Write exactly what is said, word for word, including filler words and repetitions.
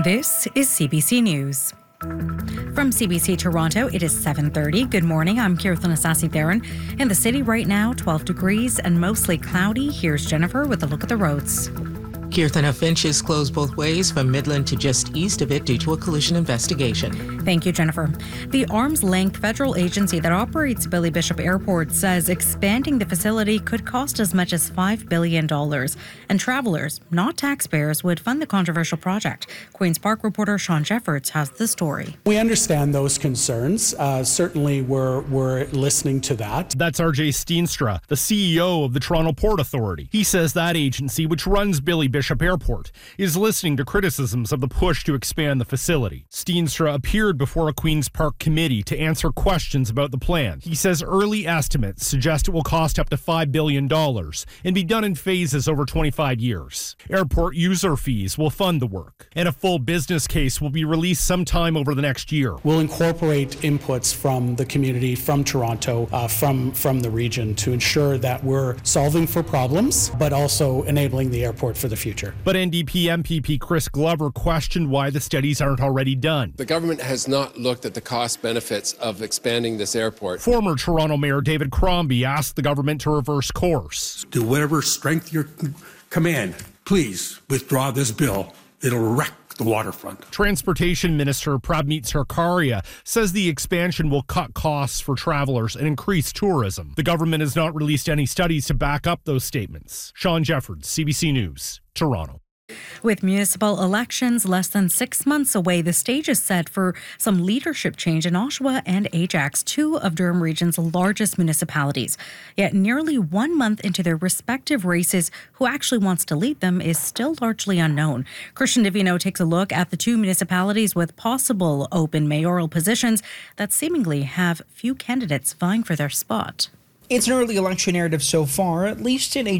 This is C B C News. From C B C Toronto, it is seven thirty. Good morning, I'm Kirtan Asasi-Theron. In the city right now, twelve degrees and mostly cloudy. Here's Jennifer with a look at the roads. Kirtana Finch is closed both ways from Midland to just east of it due to a collision investigation. Thank you, Jennifer. The arm's-length federal agency that operates Billy Bishop Airport says expanding the facility could cost as much as five billion dollars. And travelers, not taxpayers, would fund the controversial project. Queen's Park reporter Sean Jeffords has the story. We understand those concerns. Uh, certainly, we're, we're listening to that. That's R J Steenstra, the C E O of the Toronto Port Authority. He says that agency, which runs Billy Bishop Airport, is listening to criticisms of the push to expand the facility. Steenstra appeared before a Queen's Park committee to answer questions about the plan. He says early estimates suggest it will cost up to five billion dollars and be done in phases over twenty-five years. Airport user fees will fund the work, and a full business case will be released sometime over the next year. We'll incorporate inputs from the community, from Toronto, uh, from, from the region to ensure that we're solving for problems, but also enabling the airport for the future. But N D P M P P Chris Glover questioned why the studies aren't already done. The government has not looked at the cost benefits of expanding this airport. Former Toronto Mayor David Crombie asked the government to reverse course. Do whatever strength you command. Please withdraw this bill. It'll wreck the waterfront. Transportation Minister Prabmeet Sarkaria says the expansion will cut costs for travelers and increase tourism. The government has not released any studies to back up those statements. Sean Jeffords, C B C News, Toronto. With municipal elections less than six months away, the stage is set for some leadership change in Oshawa and Ajax, two of Durham Region's largest municipalities. Yet nearly one month into their respective races, who actually wants to lead them is still largely unknown. Christian Divino takes a look at the two municipalities with possible open mayoral positions that seemingly have few candidates vying for their spot. It's an early election narrative so far, at least in